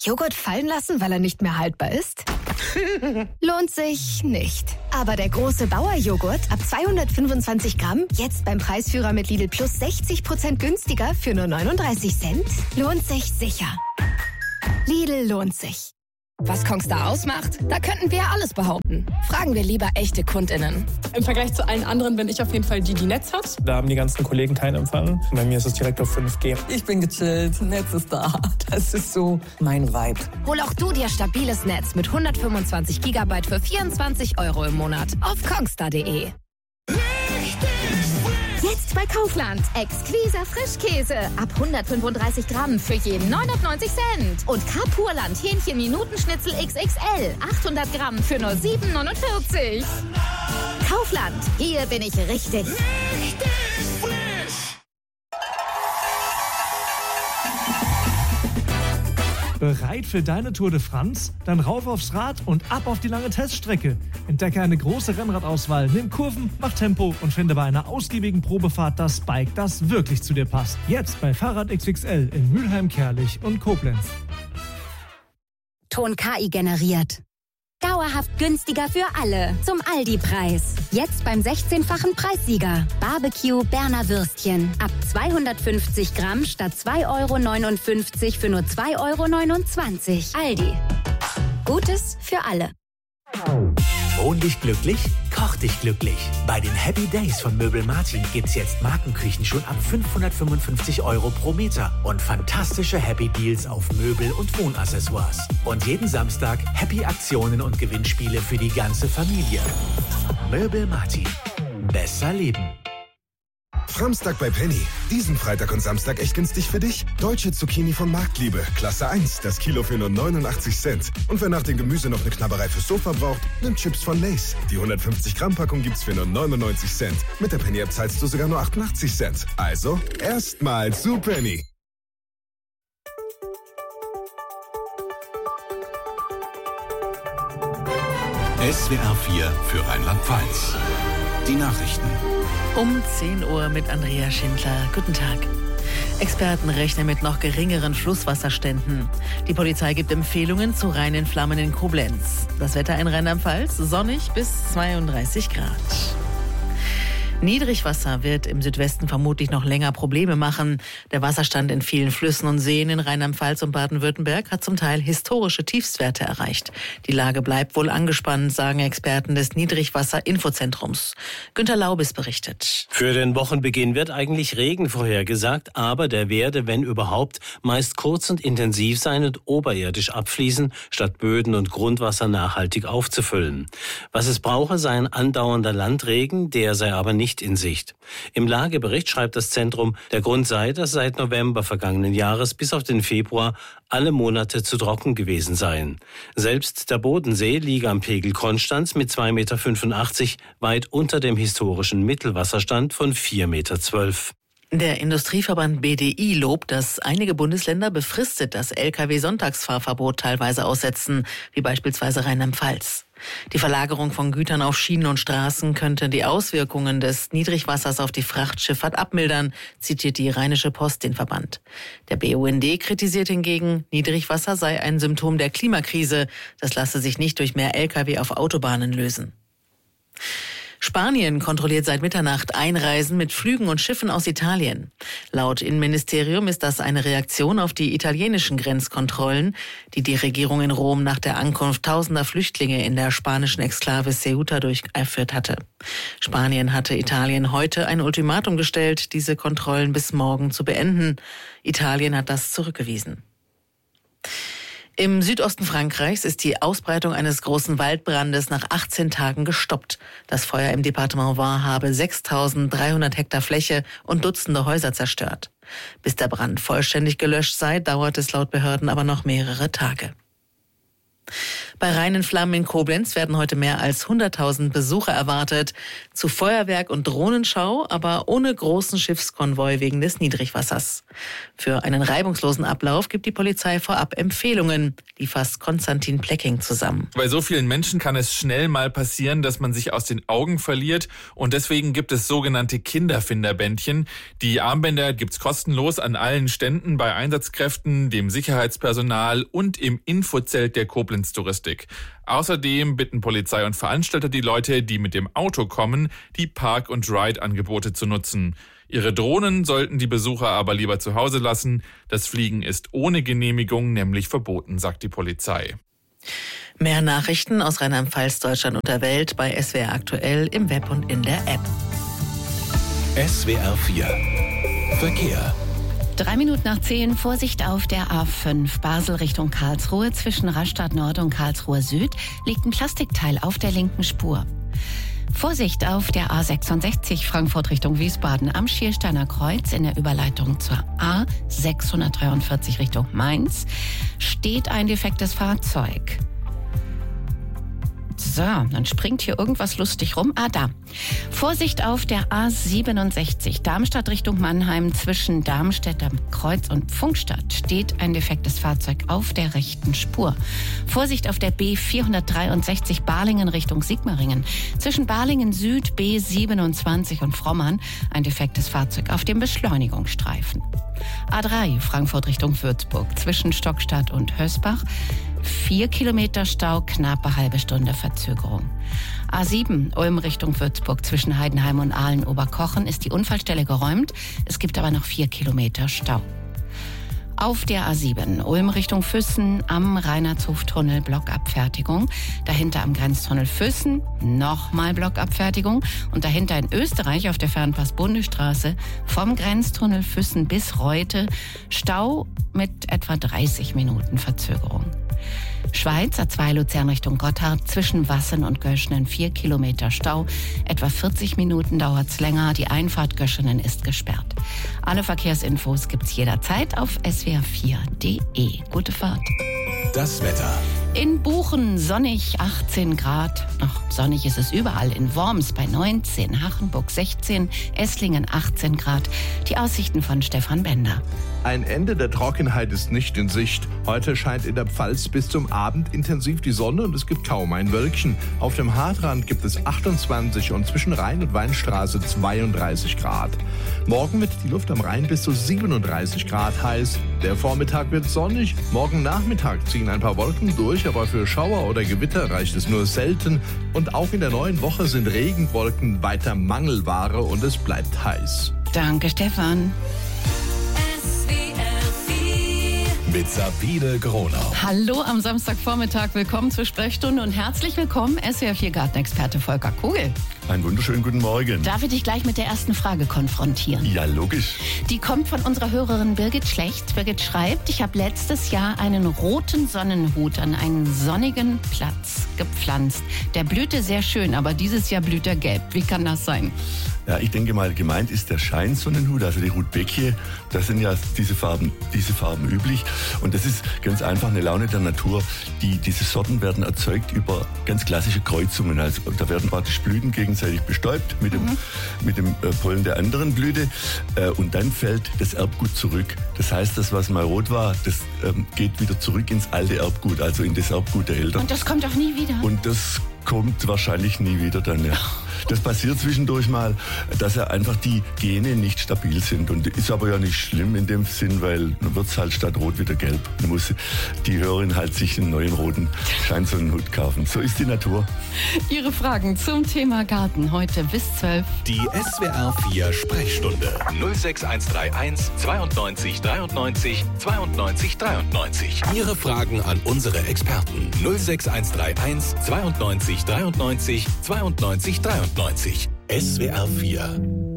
Joghurt fallen lassen, weil er nicht mehr haltbar ist? Lohnt sich nicht. Aber der große Bauer-Joghurt ab 225 Gramm, jetzt beim Preisführer mit Lidl Plus 60% günstiger für nur 39 Cent, lohnt sich sicher. Lidl lohnt sich. Was Kongstar ausmacht, da könnten wir alles behaupten. Fragen wir lieber echte KundInnen. Im Vergleich zu allen anderen bin ich auf jeden Fall die Netz hat. Da haben die ganzen Kollegen keinen Empfang. Bei mir ist es direkt auf 5G. Ich bin gechillt, Netz ist da. Das ist so mein Vibe. Hol auch du dir stabiles Netz mit 125 GB für 24 € im Monat auf kongstar.de. Jetzt bei Kaufland. Exquiser Frischkäse. Ab 135 Gramm für jeden 99 Cent. Und Kapurland Hähnchen-Minutenschnitzel XXL. 800 Gramm für nur 7,49. Kaufland. Hier bin ich richtig. Bereit für deine Tour de France? Dann rauf aufs Rad und ab auf die lange Teststrecke. Entdecke eine große Rennradauswahl, nimm Kurven, mach Tempo und finde bei einer ausgiebigen Probefahrt das Bike, das wirklich zu dir passt. Jetzt bei Fahrrad XXL in Mülheim, Kerlich und Koblenz. Ton KI generiert. Dauerhaft günstiger für alle. Zum Aldi-Preis. Jetzt beim 16-fachen Preissieger. Barbecue Berner Würstchen. Ab 250 Gramm statt 2,59 € für nur 2,29 €. Aldi. Gutes für alle. Wohn dich glücklich, koch dich glücklich. Bei den Happy Days von Möbel Martin gibt's jetzt Markenküchen schon ab 555 € pro Meter und fantastische Happy Deals auf Möbel und Wohnaccessoires. Und jeden Samstag Happy Aktionen und Gewinnspiele für die ganze Familie. Möbel Martin. Besser leben. Framstag bei Penny. Diesen Freitag und Samstag echt günstig für dich. Deutsche Zucchini von Marktliebe. Klasse 1. Das Kilo für nur 89 Cent. Und wer nach dem Gemüse noch eine Knabberei fürs Sofa braucht, nimmt Chips von Lay's. Die 150 Gramm Packung gibt's für nur 99 Cent. Mit der Penny App zahlst du sogar nur 88 Cent. Also, erstmal zu Penny. SWR 4 für Rheinland-Pfalz. Die Nachrichten. Um 10 Uhr mit Andrea Schindler. Guten Tag. Experten rechnen mit noch geringeren Flusswasserständen. Die Polizei gibt Empfehlungen zu reinen Flammen in Koblenz. Das Wetter in Rheinland-Pfalz sonnig bis 32 Grad. Niedrigwasser wird im Südwesten vermutlich noch länger Probleme machen. Der Wasserstand in vielen Flüssen und Seen in Rheinland-Pfalz und Baden-Württemberg hat zum Teil historische Tiefstwerte erreicht. Die Lage bleibt wohl angespannt, sagen Experten des Niedrigwasser-Infozentrums. Günter Laubis berichtet. Für den Wochenbeginn wird eigentlich Regen vorhergesagt, aber der werde, wenn überhaupt, meist kurz und intensiv sein und oberirdisch abfließen, statt Böden und Grundwasser nachhaltig aufzufüllen. Was es brauche, sei ein andauernder Landregen, der sei aber nicht in Sicht. Im Lagebericht schreibt das Zentrum, der Grund sei, dass seit November vergangenen Jahres bis auf den Februar alle Monate zu trocken gewesen seien. Selbst der Bodensee liege am Pegel Konstanz mit 2,85 Meter weit unter dem historischen Mittelwasserstand von 4,12 Meter. Der Industrieverband BDI lobt, dass einige Bundesländer befristet das Lkw-Sonntagsfahrverbot teilweise aussetzen, wie beispielsweise Rheinland-Pfalz. Die Verlagerung von Gütern auf Schienen und Straßen könnte die Auswirkungen des Niedrigwassers auf die Frachtschifffahrt abmildern, zitiert die Rheinische Post den Verband. Der BUND kritisiert hingegen, Niedrigwasser sei ein Symptom der Klimakrise. Das lasse sich nicht durch mehr Lkw auf Autobahnen lösen. Spanien kontrolliert seit Mitternacht Einreisen mit Flügen und Schiffen aus Italien. Laut Innenministerium ist das eine Reaktion auf die italienischen Grenzkontrollen, die die Regierung in Rom nach der Ankunft tausender Flüchtlinge in der spanischen Exklave Ceuta durchgeführt hatte. Spanien hatte Italien heute ein Ultimatum gestellt, diese Kontrollen bis morgen zu beenden. Italien hat das zurückgewiesen. Im Südosten Frankreichs ist die Ausbreitung eines großen Waldbrandes nach 18 Tagen gestoppt. Das Feuer im Departement Var habe 6.300 Hektar Fläche und Dutzende Häuser zerstört. Bis der Brand vollständig gelöscht sei, dauert es laut Behörden aber noch mehrere Tage. Bei Rhein in Flammen in Koblenz werden heute mehr als 100.000 Besucher erwartet. Zu Feuerwerk und Drohnenschau, aber ohne großen Schiffskonvoi wegen des Niedrigwassers. Für einen reibungslosen Ablauf gibt die Polizei vorab Empfehlungen, die fasst Konstantin Plecking zusammen. Bei so vielen Menschen kann es schnell mal passieren, dass man sich aus den Augen verliert. Und deswegen gibt es sogenannte Kinderfinderbändchen. Die Armbänder gibt's kostenlos an allen Ständen bei Einsatzkräften, dem Sicherheitspersonal und im Infozelt der Koblenz Touristik. Außerdem bitten Polizei und Veranstalter die Leute, die mit dem Auto kommen, die Park- und Ride-Angebote zu nutzen. Ihre Drohnen sollten die Besucher aber lieber zu Hause lassen. Das Fliegen ist ohne Genehmigung nämlich verboten, sagt die Polizei. Mehr Nachrichten aus Rheinland-Pfalz, Deutschland und der Welt bei SWR aktuell im Web und in der App. SWR 4 Verkehr. 9:03, Vorsicht auf der A5 Basel Richtung Karlsruhe. Zwischen Rastatt Nord und Karlsruhe Süd liegt ein Plastikteil auf der linken Spur. Vorsicht auf der A66 Frankfurt Richtung Wiesbaden am Schiersteiner Kreuz in der Überleitung zur A643 Richtung Mainz steht ein defektes Fahrzeug. So, dann springt hier irgendwas lustig rum. Da. Vorsicht auf der A67 Darmstadt Richtung Mannheim zwischen Darmstädter Kreuz und Pfungstadt steht ein defektes Fahrzeug auf der rechten Spur. Vorsicht auf der B463 Balingen Richtung Sigmaringen. Zwischen Balingen Süd, B27 und Frommern ein defektes Fahrzeug auf dem Beschleunigungsstreifen. A3 Frankfurt Richtung Würzburg zwischen Stockstadt und Hösbach 4 Kilometer Stau, knappe halbe Stunde Verzögerung. A7 Ulm Richtung Würzburg zwischen Heidenheim und Aalen-Oberkochen ist die Unfallstelle geräumt. Es gibt aber noch 4 Kilometer Stau. Auf der A7 Ulm Richtung Füssen am Reinhardtshoftunnel Blockabfertigung. Dahinter am Grenztunnel Füssen nochmal Blockabfertigung. Und dahinter in Österreich auf der Fernpass-Bundesstraße vom Grenztunnel Füssen bis Reute Stau mit etwa 30 Minuten Verzögerung. Schweiz, A2 Luzern Richtung Gotthard, zwischen Wassen und Göschenen 4 Kilometer Stau. Etwa 40 Minuten dauert's länger. Die Einfahrt Göschenen ist gesperrt. Alle Verkehrsinfos gibt's jederzeit auf swr4.de. Gute Fahrt. Das Wetter. In Buchen sonnig 18 Grad. Ach, sonnig ist es überall. In Worms bei 19, Hachenburg 16, Esslingen 18 Grad. Die Aussichten von Stefan Bender. Ein Ende der Trockenheit ist nicht in Sicht. Heute scheint in der Pfalz bis zum Abend intensiv die Sonne und es gibt kaum ein Wölkchen. Auf dem Hartrand gibt es 28 und zwischen Rhein und Weinstraße 32 Grad. Morgen wird die Luft am Rhein bis zu 37 Grad heiß. Der Vormittag wird sonnig. Morgen Nachmittag ziehen ein paar Wolken durch, aber für Schauer oder Gewitter reicht es nur selten. Und auch in der neuen Woche sind Regenwolken weiter Mangelware und es bleibt heiß. Danke, Stefan. Mit Sabine Gronau. Hallo am Samstagvormittag, willkommen zur Sprechstunde und herzlich willkommen SWR4 Gartenexperte Volker Kugel. Einen wunderschönen guten Morgen. Darf ich dich gleich mit der ersten Frage konfrontieren? Ja, logisch. Die kommt von unserer Hörerin Birgit Schlecht. Birgit schreibt, ich habe letztes Jahr einen roten Sonnenhut an einen sonnigen Platz gepflanzt. Der blühte sehr schön, aber dieses Jahr blüht er gelb. Wie kann das sein? Ja, ich denke mal, gemeint ist der Scheinsonnenhut, also die Rudbeckie. Das sind ja diese Farben üblich. Und das ist ganz einfach eine Laune der Natur. Diese Sorten werden erzeugt über ganz klassische Kreuzungen. Also da werden praktisch Blüten gegenseitig bestäubt mit dem Pollen der anderen Blüte. Und dann fällt das Erbgut zurück. Das heißt, das, was mal rot war, das geht wieder zurück ins alte Erbgut, also in das Erbgut der Eltern. Und das kommt auch nie wieder? Und das kommt wahrscheinlich nie wieder dann, ja. Das passiert zwischendurch mal, dass ja einfach die Gene nicht stabil sind. Und ist aber ja nicht schlimm in dem Sinn, weil dann wird es halt statt rot wieder gelb. Dann muss die Hörerin halt sich einen neuen roten Scheinsonnenhut kaufen. So ist die Natur. Ihre Fragen zum Thema Garten heute bis 12. Die SWR 4 Sprechstunde 06131 92 93 92 93. Ihre Fragen an unsere Experten 06131 92 93 92 93. SWR 4